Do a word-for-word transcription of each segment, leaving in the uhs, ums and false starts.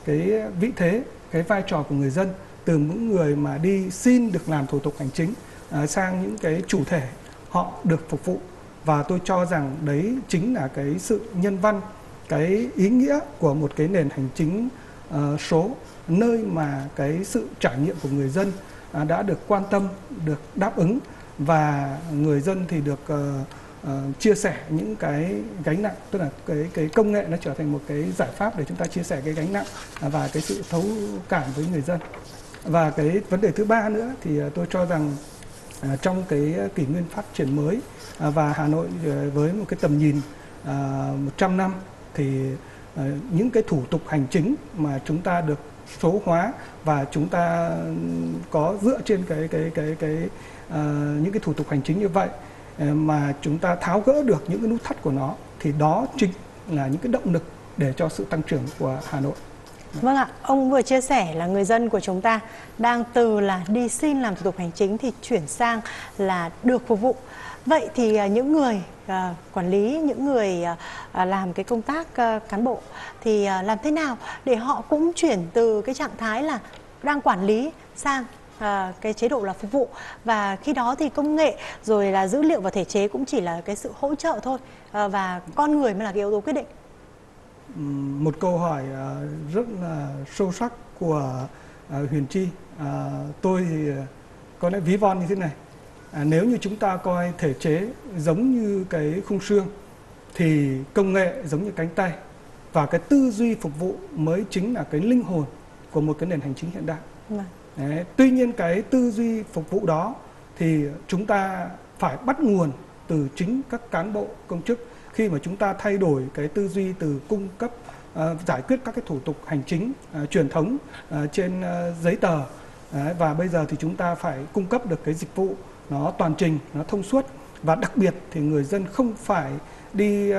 cái vị thế, cái vai trò của người dân từ những người mà đi xin được làm thủ tục hành chính uh, sang những cái chủ thể họ được phục vụ. Và tôi cho rằng đấy chính là cái sự nhân văn, cái ý nghĩa của một cái nền hành chính uh, số, nơi mà cái sự trải nghiệm của người dân uh, đã được quan tâm, được đáp ứng, và người dân thì được uh, uh, chia sẻ những cái gánh nặng, tức là cái cái công nghệ nó trở thành một cái giải pháp để chúng ta chia sẻ cái gánh nặng uh, và cái sự thấu cảm với người dân. Và cái vấn đề thứ ba nữa thì uh, tôi cho rằng uh, trong cái kỷ nguyên phát triển mới uh, và Hà Nội uh, với một cái tầm nhìn uh, một trăm năm thì uh, những cái thủ tục hành chính mà chúng ta được số hóa và chúng ta có dựa trên cái cái cái cái uh, những cái thủ tục hành chính như vậy uh, mà chúng ta tháo gỡ được những cái nút thắt của nó, thì đó chính là những cái động lực để cho sự tăng trưởng của Hà Nội. Vâng ạ, ông vừa chia sẻ là người dân của chúng ta đang từ là đi xin làm thủ tục hành chính thì chuyển sang là được phục vụ. Vậy thì những người uh, quản lý, những người uh, làm cái công tác uh, cán bộ thì uh, làm thế nào để họ cũng chuyển từ cái trạng thái là đang quản lý sang uh, cái chế độ là phục vụ, và khi đó thì công nghệ rồi là dữ liệu và thể chế cũng chỉ là cái sự hỗ trợ thôi, uh, và con người mới là cái yếu tố quyết định. Một câu hỏi uh, rất là sâu sắc của uh, Huyền Chi. Uh, tôi thì uh, có lẽ ví von như thế này. À, nếu như chúng ta coi thể chế giống như cái khung xương thì công nghệ giống như cánh tay, và cái tư duy phục vụ mới chính là cái linh hồn của một cái nền hành chính hiện đại. Đấy, tuy nhiên cái tư duy phục vụ đó thì chúng ta phải bắt nguồn từ chính các cán bộ công chức. Khi mà chúng ta thay đổi cái tư duy từ cung cấp uh, giải quyết các cái thủ tục hành chính uh, truyền thống uh, trên uh, giấy tờ, Đấy, và bây giờ thì chúng ta phải cung cấp được cái dịch vụ nó toàn trình, nó thông suốt, và đặc biệt thì người dân không phải đi uh,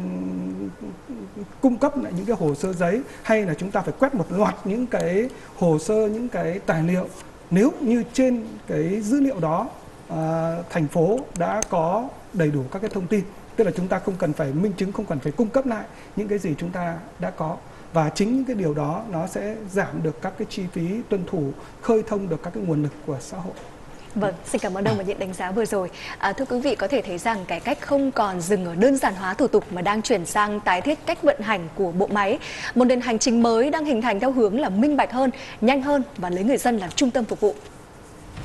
cung cấp lại những cái hồ sơ giấy, hay là chúng ta phải quét một loạt những cái hồ sơ, những cái tài liệu. Nếu như trên cái dữ liệu đó uh, thành phố đã có đầy đủ các cái thông tin, tức là chúng ta không cần phải minh chứng, không cần phải cung cấp lại những cái gì chúng ta đã có, và chính những cái điều đó nó sẽ giảm được các cái chi phí tuân thủ, khơi thông được các cái nguồn lực của xã hội. Vâng, xin cảm ơn ông và những đánh giá vừa rồi. À, thưa quý vị, có thể thấy rằng cải cách không còn dừng ở đơn giản hóa thủ tục mà đang chuyển sang tái thiết cách vận hành của bộ máy. Một nền hành chính mới đang hình thành theo hướng là minh bạch hơn, nhanh hơn và lấy người dân làm trung tâm phục vụ.